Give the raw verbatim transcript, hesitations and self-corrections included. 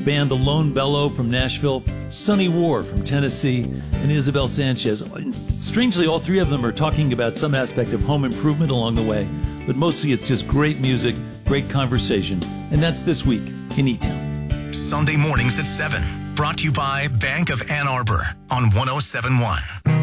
band The Lone Bellow from Nashville, Sonny War from Tennessee, and Isabel Sanchez. And strangely, all three of them are talking about some aspect of home improvement along the way, but mostly it's just great music, great conversation. And that's this week in E-Town. Sunday mornings at seven. Brought to you by Bank of Ann Arbor on one oh seven point one.